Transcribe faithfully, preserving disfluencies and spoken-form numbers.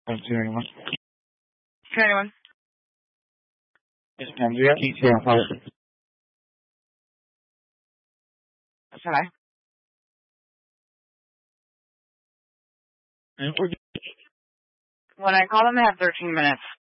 Is there anyone? Can anyone? Yes, ma'am. Do you have keys here on file? Should I? And we're When I call them, they have thirteen minutes.